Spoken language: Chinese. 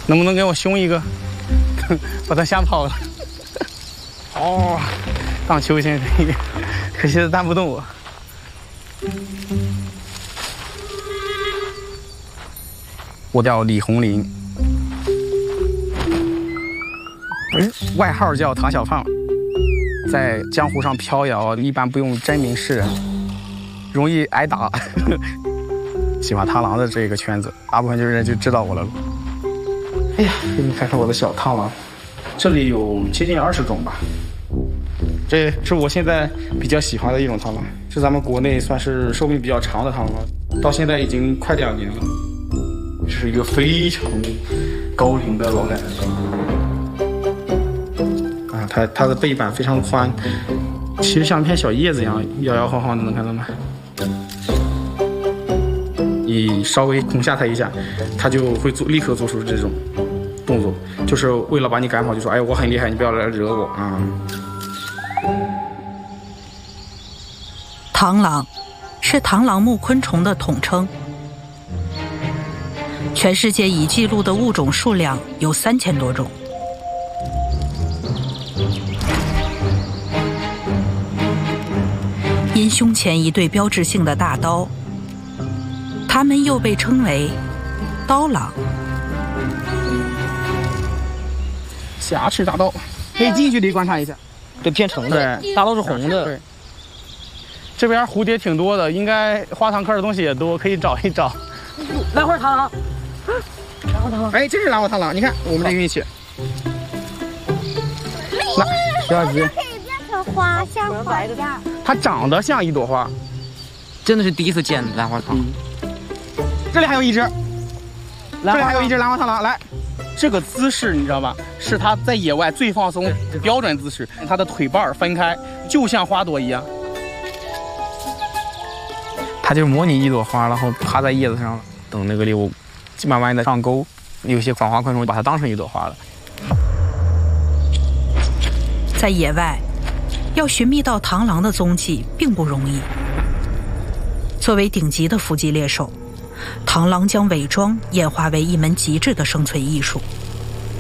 能不能给我凶一个？把他吓跑了。哦，荡秋千可以，可惜他带不动我。我叫李红林，外号叫唐小胖，在江湖上飘摇，一般不用真名示人，容易挨打。喜欢螳螂的这个圈子，大部分人就知道我了。哎呀，给你看看我的小螳螂，这里有接近20种吧。这是我现在比较喜欢的一种螳螂，是咱们国内算是寿命比较长的螳螂，到现在已经快2年了。这是一个非常高龄的老奶奶啊，它的背板非常宽，其实像一片小叶子一样，摇摇晃晃的，能看到吗？你稍微恐吓它一下，它就会立刻做出这种动作，就是为了把你赶跑，就说：“哎，我很厉害，你不要来惹我啊！” 螳螂是螳螂目昆虫的统称，全世界已记录的物种数量有3000多种。因胸前一对标志性的大刀，它们又被称为刀郎。 狭翅大刀，可以近距离观察一下。 对，偏橙的，大刀是红的。 对，这边蝴蝶挺多的，应该花堂科的东西也多，可以找一找。 兰花螳螂，兰花螳螂， 哎，这是兰花螳螂，你看我们这运气。 第二只可以变成花，像花一样。 它长得像一朵花， 真的是第一次见兰花螳螂。 这里还有一只，这里还有一只兰花螳螂，来。这个姿势你知道吧？是它在野外最放松的标准姿势，它的腿瓣分开，就像花朵一样。它就模拟一朵花，然后趴在叶子上，等那个猎物慢慢的上钩。有些访花昆虫把它当成一朵花了。 在野外，要寻觅到螳螂的踪迹并不容易。作为顶级的伏击猎手，螳螂将伪装演化为一门极致的生存艺术。